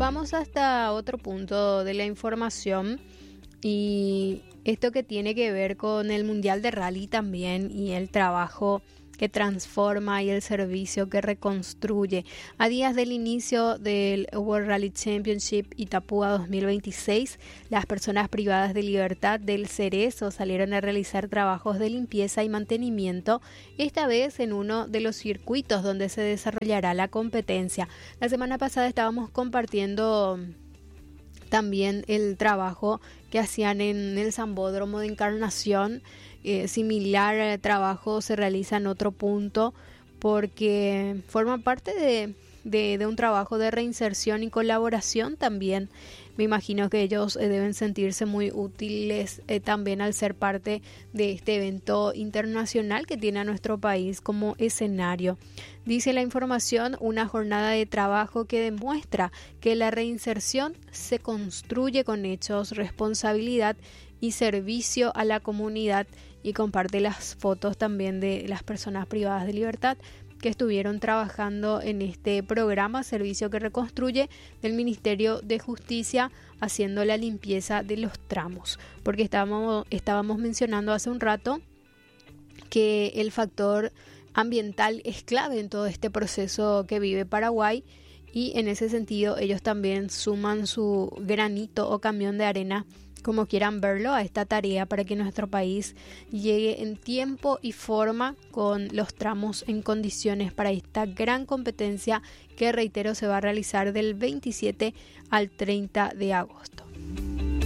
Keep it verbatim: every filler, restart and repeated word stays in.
vamos hasta otro punto de la información y esto que tiene que ver con el Mundial de Rally también y el trabajo que transforma y el servicio que reconstruye. A días del inicio del World Rally Championship Itapúa dos mil veintiséis, las personas privadas de libertad del Cerezo salieron a realizar trabajos de limpieza y mantenimiento, esta vez en uno de los circuitos donde se desarrollará la competencia. La semana pasada estábamos compartiendo también el trabajo que hacían en el Sambódromo de Encarnación. Eh, similar eh, trabajo se realiza en otro punto porque forma parte de, de, de un trabajo de reinserción y colaboración también. Me imagino que ellos eh, deben sentirse muy útiles eh, también al ser parte de este evento internacional que tiene a nuestro país como escenario. Dice la información, una jornada de trabajo que demuestra que la reinserción se construye con hechos, responsabilidad y servicio a la comunidad, y comparte las fotos también de las personas privadas de libertad que estuvieron trabajando en este programa Servicio que Reconstruye del Ministerio de Justicia, haciendo la limpieza de los tramos, porque estábamos, estábamos mencionando hace un rato que el factor ambiental es clave en todo este proceso que vive Paraguay, y en ese sentido ellos también suman su granito o camión de arena, como quieran verlo, a esta tarea para que nuestro país llegue en tiempo y forma con los tramos en condiciones para esta gran competencia que, reitero, se va a realizar del veintisiete al treinta de agosto.